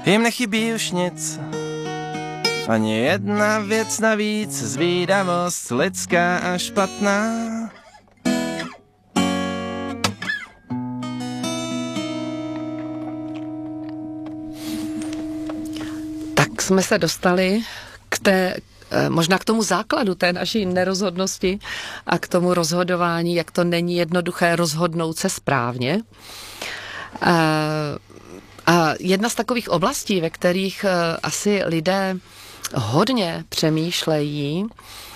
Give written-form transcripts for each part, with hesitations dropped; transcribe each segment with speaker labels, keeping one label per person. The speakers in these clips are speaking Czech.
Speaker 1: Jim nechybí už nic, ani jedna věc navíc, zvídavost lidská a špatná.
Speaker 2: Tak jsme se dostali k té, možná k tomu základu té naší nerozhodnosti a k tomu rozhodování, jak to není jednoduché rozhodnout se správně. A jedna z takových oblastí, ve kterých asi lidé hodně přemýšlejí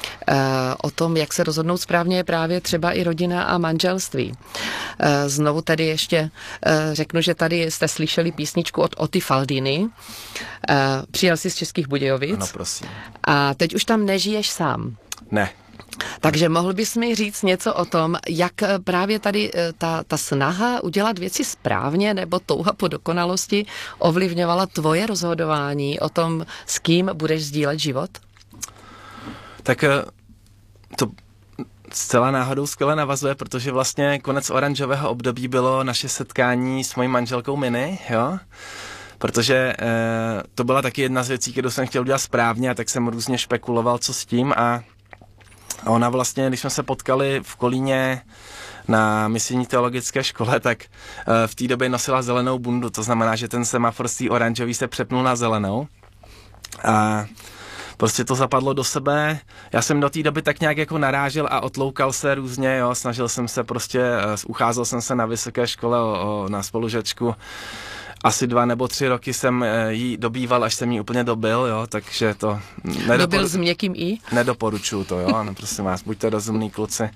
Speaker 2: o tom, jak se rozhodnout správně, je právě třeba i rodina a manželství. Znovu tedy ještě řeknu, že tady jste slyšeli písničku od Oty Faldiny. Přijel jsi z Českých Budějovic.
Speaker 1: Ano, prosím.
Speaker 2: A teď už tam nežiješ sám.
Speaker 1: Ne.
Speaker 2: Takže mohl bys mi říct něco o tom, jak právě tady ta snaha udělat věci správně nebo touha po dokonalosti ovlivňovala tvoje rozhodování o tom, s kým budeš sdílet život?
Speaker 1: Tak to zcela náhodou skvěle navazuje, protože vlastně konec oranžového období bylo naše setkání s mojí manželkou Mini, jo? Protože to byla taky jedna z věcí, kterou jsem chtěl udělat správně, a tak jsem různě špekuloval, co s tím, a ona vlastně, když jsme se potkali v Kolíně na misijní teologické škole, tak v té době nosila zelenou bundu, to znamená, že ten semafor z té oranžový se přepnul na zelenou a prostě to zapadlo do sebe. Já jsem do té doby tak nějak jako narážel a otloukal se různě, jo, snažil jsem se prostě, ucházel jsem se na vysoké škole na spolužečku. Asi 2 nebo 3 roky jsem jí dobýval, až jsem jí úplně dobil, jo, takže to...
Speaker 2: Dobil s měkkým i?
Speaker 1: Nedoporučuju to, jo, no prosím vás, buďte rozumný kluci.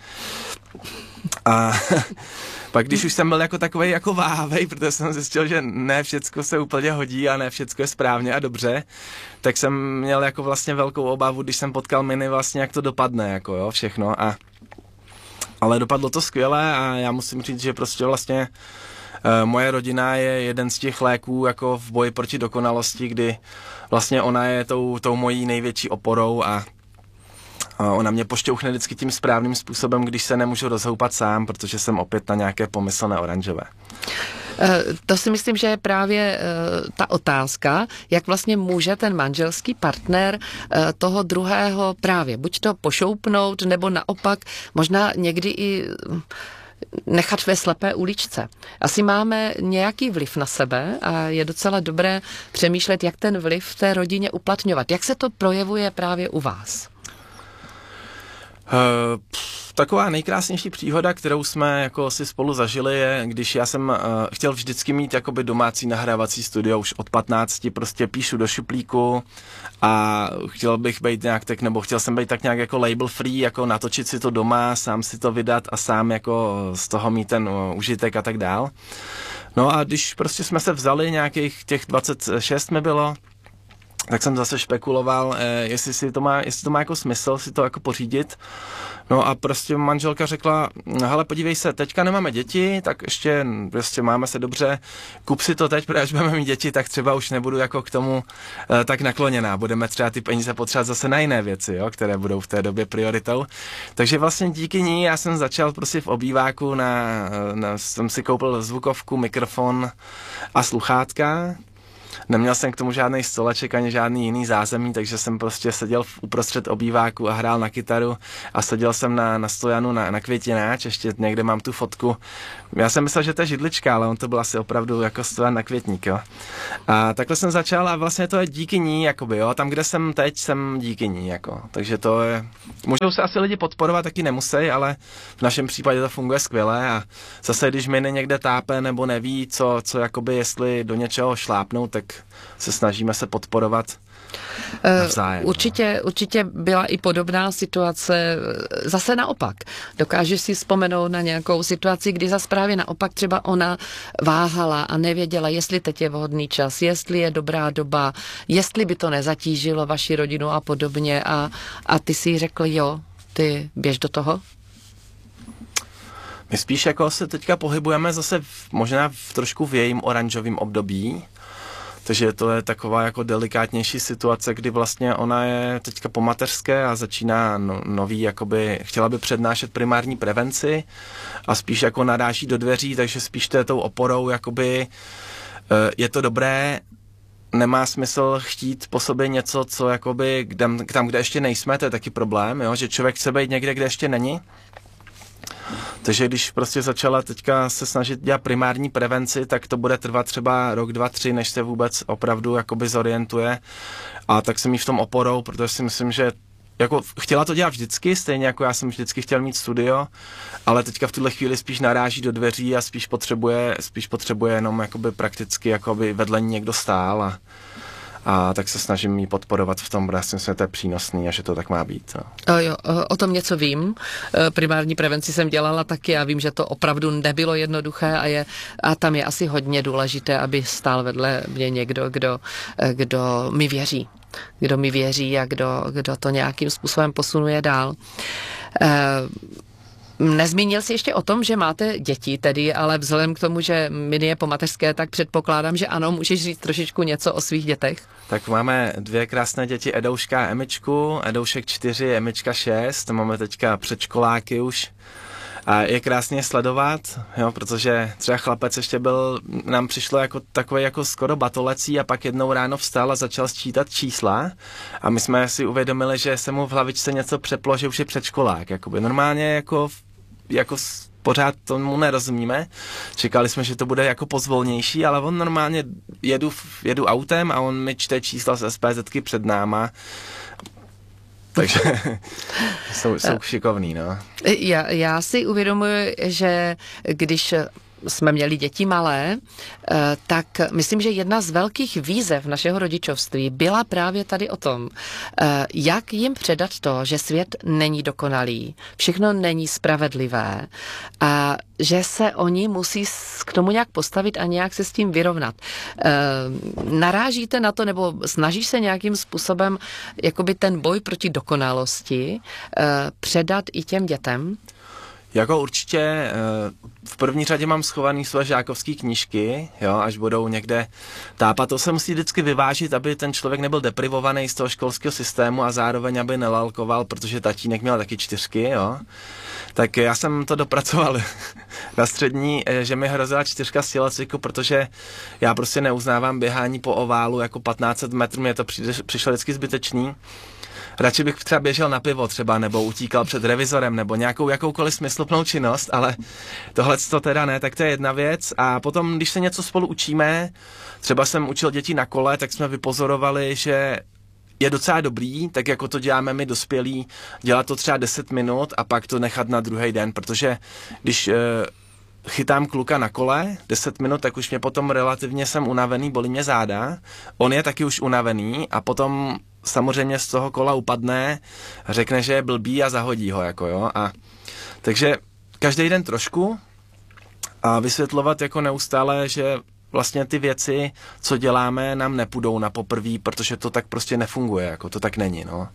Speaker 1: A pak když už jsem byl jako takovej jako váhavej, protože jsem zjistil, že ne všecko se úplně hodí a ne všecko je správně a dobře, tak jsem měl jako vlastně velkou obavu, když jsem potkal Mini, vlastně jak to dopadne, jako jo, všechno, ale dopadlo to skvěle a já musím říct, že prostě vlastně moje rodina je jeden z těch léků jako v boji proti dokonalosti, kdy vlastně ona je tou mojí největší oporou a ona mě pošťouchne vždycky tím správným způsobem, když se nemůžu rozhoupat sám, protože jsem opět na nějaké pomyslné oranžové.
Speaker 2: To si myslím, že je právě ta otázka, jak vlastně může ten manželský partner toho druhého právě buď to pošoupnout, nebo naopak možná někdy i nechat ve slepé uličce. Asi máme nějaký vliv na sebe a je docela dobré přemýšlet, jak ten vliv v té rodině uplatňovat. Jak se to projevuje právě u vás?
Speaker 1: Taková nejkrásnější příhoda, kterou jsme jako si spolu zažili, je, když já jsem chtěl vždycky mít jakoby domácí nahrávací studio už od 15, prostě píšu do šuplíku a chtěl jsem být tak nějak jako label free, jako natočit si to doma, sám si to vydat a sám jako z toho mít ten užitek a tak dál. No a když prostě jsme se vzali nějakých těch 26 mi bylo, tak jsem zase špekuloval, jestli to má jako smysl si to jako pořídit. No a prostě manželka řekla, hele, podívej se, teďka nemáme děti, tak ještě prostě máme se dobře, kup si to teď, protože až budeme mít děti, tak třeba už nebudu jako k tomu tak nakloněná. Budeme třeba ty peníze potřebovat zase na jiné věci, jo, které budou v té době prioritou. Takže vlastně díky ní já jsem začal prostě v obýváku, jsem si koupil zvukovku, mikrofon a sluchátka. Neměl jsem k tomu žádný stoleček ani žádný jiný zázemí, takže jsem prostě seděl uprostřed obýváku a hrál na kytaru a seděl jsem na stojanu na květináč, ještě někde mám tu fotku. Já jsem myslel, že to je židlička, ale on to byl asi opravdu jako stojan na květník, jo. A takhle jsem začal a vlastně to je díky ní, jakoby, jo. Tam, kde jsem teď, jsem díky ní, jako. Takže to je... Můžou se asi lidi podporovat, taky nemusí, ale v našem případě to funguje skvěle a zase, když Mini někde tápe nebo neví, co jakoby, jestli do něčeho šlápnou, tak se snažíme se podporovat navzájem.
Speaker 2: Určitě byla i podobná situace zase naopak. Dokážeš si vzpomenout na nějakou situaci, kdy zase právě naopak třeba ona váhala a nevěděla, jestli teď je vhodný čas, jestli je dobrá doba, jestli by to nezatížilo vaši rodinu a podobně a ty si řekl, jo, ty běž do toho?
Speaker 1: My spíš jako se teďka pohybujeme zase možná trošku v jejím oranžovém období, takže to je taková jako delikátnější situace, kdy vlastně ona je teďka po mateřské a začíná nový, jakoby, chtěla by přednášet primární prevenci a spíš jako naráží do dveří, takže spíš to je tou oporou, jakoby je to dobré, nemá smysl chtít po sobě něco, co jakoby tam, kde ještě nejsme, to je taky problém, jo? Že člověk chce být někde, kde ještě není. Takže když prostě začala teďka se snažit dělat primární prevenci, tak to bude trvat třeba rok, 2, 3, než se vůbec opravdu jakoby zorientuje. A tak jsem jí v tom oporou, protože si myslím, že jako chtěla to dělat vždycky, stejně jako já jsem vždycky chtěl mít studio, ale teďka v tuhle chvíli spíš naráží do dveří a spíš potřebuje jenom jakoby prakticky, jakoby vedle ní někdo stál a tak se snažím jí podporovat v tom, protože si myslím, že to je přínosný a že to tak má být. No.
Speaker 2: Jo, o tom něco vím. Primární prevenci jsem dělala taky a vím, že to opravdu nebylo jednoduché a tam je asi hodně důležité, aby stál vedle mě někdo, kdo mi věří. Kdo mi věří a kdo to nějakým způsobem posunuje dál. Nezmínil jsi ještě o tom, že máte děti tedy, ale vzhledem k tomu, že Mini je po mateřské, tak předpokládám, že ano, můžeš říct trošičku něco o svých dětech?
Speaker 1: Tak máme 2 krásné děti, Edouška a Emičku, Edoušek 4, Emička 6, máme teďka předškoláky už. A je krásně sledovat, jo, protože třeba chlapec ještě nám přišlo jako takový jako skoro batolecí a pak jednou ráno vstal a začal sčítat čísla a my jsme si uvědomili, že se mu v hlavičce něco přeplo, že už je předškolák, jakoby normálně jako pořád tomu nerozumíme. Čekali jsme, že to bude jako pozvolnější, ale on normálně jedu autem a on mi čte čísla z SPZky před náma. Takže jsou šikovný, no.
Speaker 2: Já si uvědomuji, že když jsme měli děti malé, tak myslím, že jedna z velkých výzev našeho rodičovství byla právě tady o tom, jak jim předat to, že svět není dokonalý, všechno není spravedlivé a že se oni musí k tomu nějak postavit a nějak se s tím vyrovnat. Narážíte na to, nebo snažíš se nějakým způsobem jakoby ten boj proti dokonalosti předat i těm dětem?
Speaker 1: Jako určitě v první řadě mám schovaný své žákovské knížky, jo, až budou někde tápat. To se musí vždycky vyvážit, aby ten člověk nebyl deprivovaný z toho školského systému a zároveň, aby nelalkoval, protože tatínek měl taky 4, jo. Tak já jsem to dopracoval na střední, že mi hrozila 4 z tělocviku, protože já prostě neuznávám běhání po oválu jako 1500 metrů, mě to přišlo vždycky zbytečný. Radši bych třeba běžel na pivo třeba, nebo utíkal před revizorem, nebo nějakou jakoukoliv smysluplnou činnost, ale tohle to teda ne, tak to je jedna věc. A potom, když se něco spolu učíme, třeba jsem učil děti na kole, tak jsme vypozorovali, že je docela dobrý, tak jako to děláme my dospělí, dělat to třeba 10 minut a pak to nechat na druhý den, protože když chytám kluka na kole 10 minut, tak už mě potom relativně jsem unavený, bolí mě záda, on je taky už unavený a potom samozřejmě z toho kola upadne, řekne, že je blbý a zahodí ho, jako jo. A takže každý den trošku a vysvětlovat jako neustále, že vlastně ty věci, co děláme, nám nepůjdou na poprví, protože to tak prostě nefunguje, jako to tak není, no.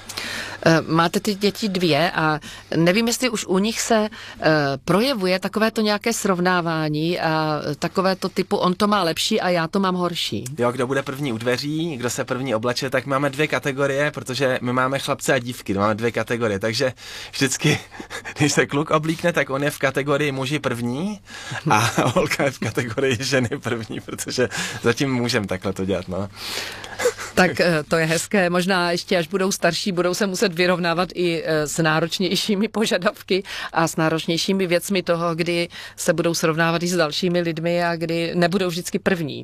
Speaker 2: Máte ty děti 2 a nevím, jestli už u nich se projevuje takové to nějaké srovnávání a takové to typu on to má lepší a já to mám horší.
Speaker 1: Jo, kdo bude první u dveří, kdo se první obleče, tak máme 2 kategorie, protože my máme chlapce a dívky, máme 2 kategorie, takže vždycky, když se kluk oblíkne, tak on je v kategorii muži první a holka je v kategorii ženy první, protože zatím můžem takhle to dělat, no.
Speaker 2: Tak to je hezké, možná ještě až budou starší, budou se muset vyrovnávat i s náročnějšími požadavky a s náročnějšími věcmi toho, kdy se budou srovnávat i s dalšími lidmi a kdy nebudou vždycky první.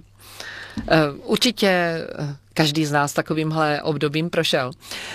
Speaker 2: Určitě každý z nás takovýmhle obdobím prošel.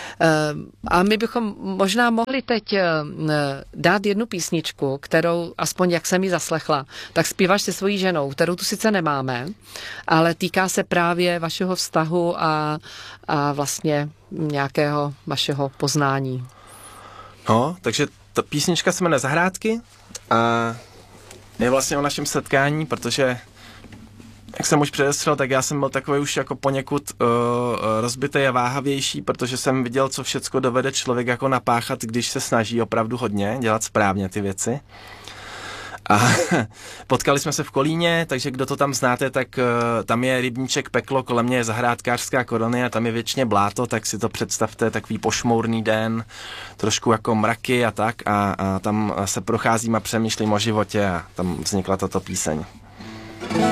Speaker 2: A my bychom možná mohli teď dát jednu písničku, kterou, aspoň jak jsem ji zaslechla, tak zpíváš se svojí ženou, kterou tu sice nemáme, ale týká se právě vašeho vztahu a vlastně nějakého vašeho poznání.
Speaker 1: No, takže ta písnička se jmenuje Zahrádky a je vlastně o našem setkání, protože jak jsem už předestřel, tak já jsem byl takový už jako poněkud rozbitý a váhavější, protože jsem viděl, co všecko dovede člověk jako napáchat, když se snaží opravdu hodně dělat správně ty věci. A potkali jsme se v Kolíně, takže kdo to tam znáte, tak tam je rybníček Peklo, kolem mě je zahrádkářská kolonie, tam je věčně bláto, tak si to představte, takový pošmourný den, trošku jako mraky a tak a tam se procházím a přemýšlím o životě a tam vznikla tato píseň.